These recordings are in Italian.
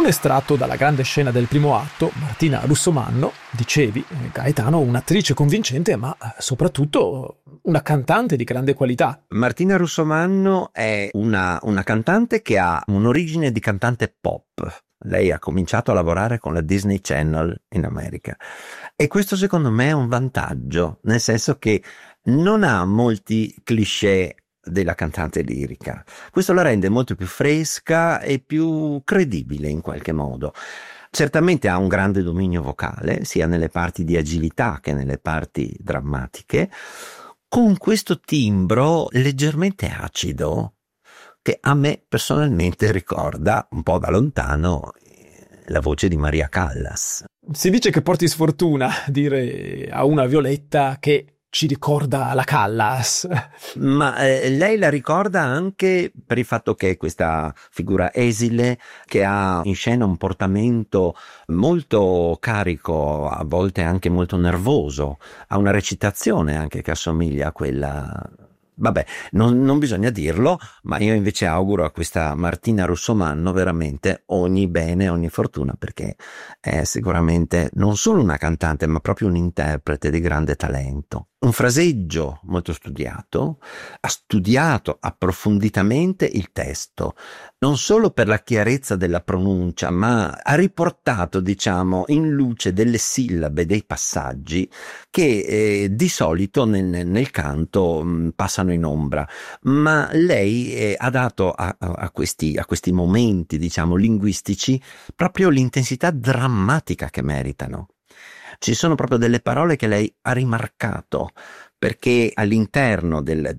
Un estratto dalla grande scena del primo atto, Martina Russomanno, dicevi, Gaetano, un'attrice convincente, ma soprattutto una cantante di grande qualità. Martina Russomanno è una cantante che ha un'origine di cantante pop. Lei ha cominciato a lavorare con la Disney Channel in America e questo secondo me è un vantaggio, nel senso che non ha molti cliché della cantante lirica. Questo la rende molto più fresca e più credibile in qualche modo. Certamente ha un grande dominio vocale, sia nelle parti di agilità che nelle parti drammatiche, con questo timbro leggermente acido che a me personalmente ricorda un po' da lontano la voce di Maria Callas. Si dice che porti sfortuna dire a una Violetta che ci ricorda la Callas. Ma lei la ricorda anche per il fatto che è questa figura esile che ha in scena un portamento molto carico, a volte anche molto nervoso, ha una recitazione anche che assomiglia a quella. Vabbè, non bisogna dirlo, ma io invece auguro a questa Martina Russomanno veramente ogni bene, ogni fortuna, perché è sicuramente non solo una cantante, ma proprio un interprete di grande talento. Un fraseggio molto studiato, ha studiato approfonditamente il testo, non solo per la chiarezza della pronuncia, ma ha riportato, diciamo, in luce delle sillabe, dei passaggi che di solito nel canto passano in ombra, ma lei ha dato a questi momenti, diciamo, linguistici proprio l'intensità drammatica che meritano. Ci sono proprio delle parole che lei ha rimarcato perché all'interno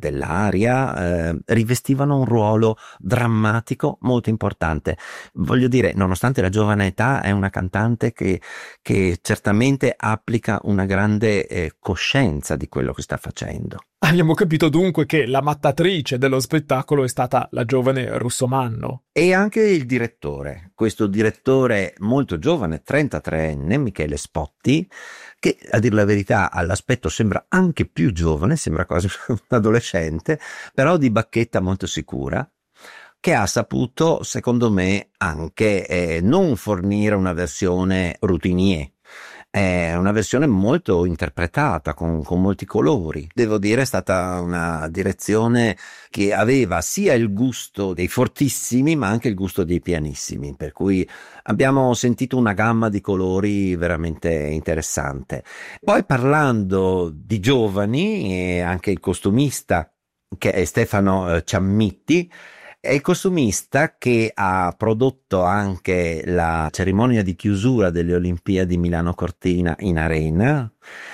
dell'aria rivestivano un ruolo drammatico molto importante. Voglio dire, nonostante la giovane età, è una cantante che certamente applica una grande coscienza di quello che sta facendo. Abbiamo capito dunque che la mattatrice dello spettacolo è stata la giovane Russomanno. E anche il direttore, questo direttore molto giovane, 33enne, Michele Spotti, che a dir la verità all'aspetto sembra anche più giovane, sembra quasi un adolescente, però di bacchetta molto sicura, che ha saputo, secondo me, anche non fornire una versione routinier. È una versione molto interpretata, con molti colori. Devo dire, è stata una direzione che aveva sia il gusto dei fortissimi, ma anche il gusto dei pianissimi, per cui abbiamo sentito una gamma di colori veramente interessante. Poi parlando di giovani, anche il costumista, che è Stefano Ciammitti, è il costumista che ha prodotto anche la cerimonia di chiusura delle Olimpiadi Milano Cortina in Arena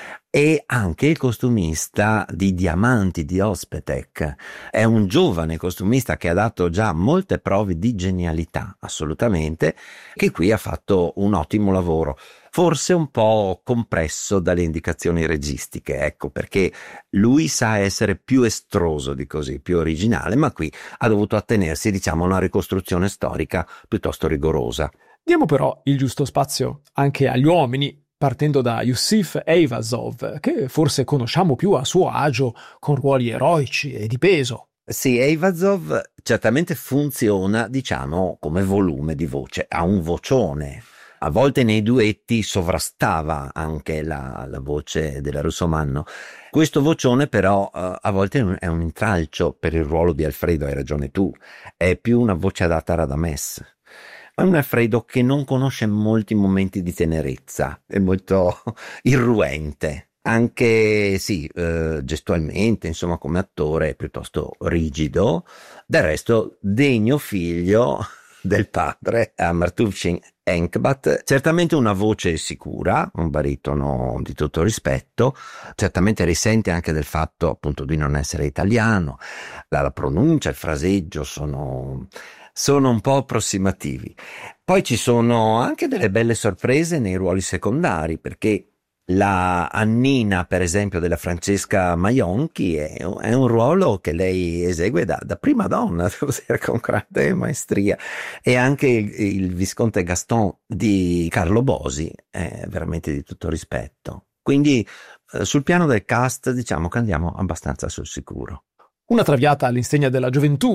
e anche il costumista di Diamanti di Ospetec. È un giovane costumista che ha dato già molte prove di genialità, assolutamente, che qui ha fatto un ottimo lavoro. Forse un po' compresso dalle indicazioni registiche, ecco, perché lui sa essere più estroso di così, più originale, ma qui ha dovuto attenersi, diciamo, a una ricostruzione storica piuttosto rigorosa. Diamo però il giusto spazio anche agli uomini, partendo da Yusif Eyvazov, che forse conosciamo più a suo agio con ruoli eroici e di peso. Sì, Eyvazov certamente funziona, diciamo, come volume di voce, ha un vocione. A volte nei duetti sovrastava anche la voce della Russomanno. Questo vocione però a volte è un intralcio per il ruolo di Alfredo, hai ragione tu, è più una voce adatta a Radames. È un Alfredo che non conosce molti momenti di tenerezza, è molto irruente, anche sì, gestualmente, insomma come attore è piuttosto rigido, del resto degno figlio del padre, Martuvshin Enkbat, certamente una voce sicura, un baritono di tutto rispetto, certamente risente anche del fatto appunto di non essere italiano, la pronuncia, il fraseggio sono un po' approssimativi. Poi ci sono anche delle belle sorprese nei ruoli secondari, perché la Annina, per esempio, della Francesca Maionchi è un ruolo che lei esegue da prima donna, devo dire, con grande maestria. E anche il Visconte Gaston di Carlo Bosi è veramente di tutto rispetto. Quindi sul piano del cast diciamo che andiamo abbastanza sul sicuro. Una traviata all'insegna della gioventù,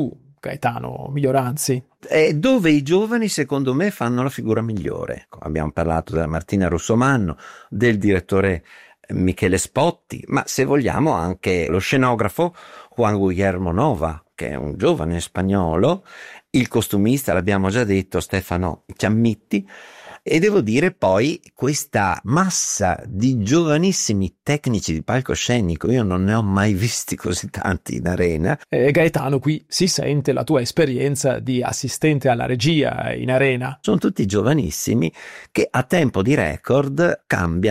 Gaetano Miglioranzi? È dove i giovani, secondo me, fanno la figura migliore. Abbiamo parlato della Martina Russomanno, del direttore Michele Spotti, ma se vogliamo anche lo scenografo Juan Guillermo Nova, che è un giovane spagnolo, il costumista, l'abbiamo già detto, Stefano Ciammitti, e devo dire poi questa massa di giovanissimi tecnici di palcoscenico, io non ne ho mai visti così tanti in arena. Gaetano, qui si sente la tua esperienza di assistente alla regia in arena. Sono tutti giovanissimi che a tempo di record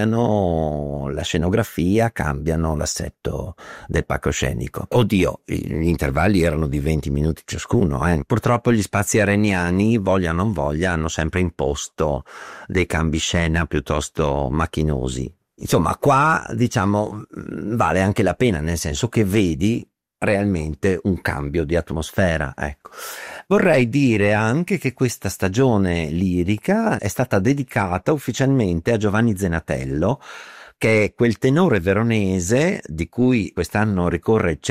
cambiano la scenografia, cambiano l'assetto del palcoscenico. Oddio, gli intervalli erano di 20 minuti ciascuno. Purtroppo gli spazi areniani, voglia o non voglia, hanno sempre imposto dei cambi scena piuttosto macchinosi. Insomma, qua diciamo vale anche la pena, nel senso che vedi realmente un cambio di atmosfera, ecco. Vorrei dire anche che questa stagione lirica è stata dedicata ufficialmente a Giovanni Zenatello, che è quel tenore veronese di cui quest'anno ricorre il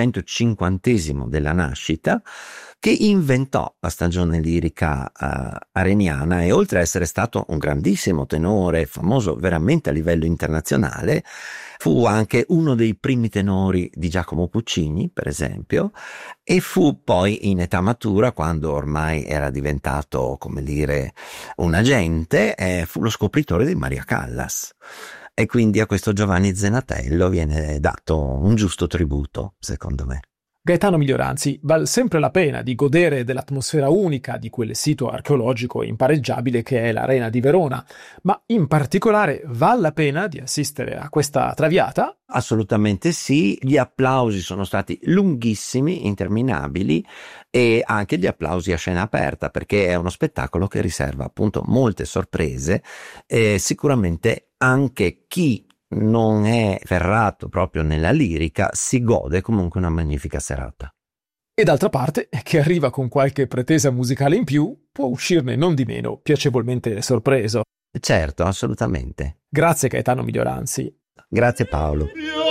150° della nascita, che inventò la stagione lirica areniana, e oltre a essere stato un grandissimo tenore, famoso veramente a livello internazionale, fu anche uno dei primi tenori di Giacomo Puccini, per esempio, e fu poi in età matura, quando ormai era diventato, come dire, un agente, fu lo scopritore di Maria Callas. E quindi a questo Giovanni Zenatello viene dato un giusto tributo, secondo me. Gaetano Miglioranzi, vale sempre la pena di godere dell'atmosfera unica di quel sito archeologico impareggiabile che è l'Arena di Verona, ma in particolare vale la pena di assistere a questa traviata? Assolutamente sì, gli applausi sono stati lunghissimi, interminabili, e anche gli applausi a scena aperta, perché è uno spettacolo che riserva appunto molte sorprese, e sicuramente anche chi non è ferrato proprio nella lirica si gode comunque una magnifica serata. E d'altra parte, chi arriva con qualche pretesa musicale in più può uscirne non di meno piacevolmente sorpreso. Certo, assolutamente. Grazie Gaetano Miglioranzi. Grazie Paolo.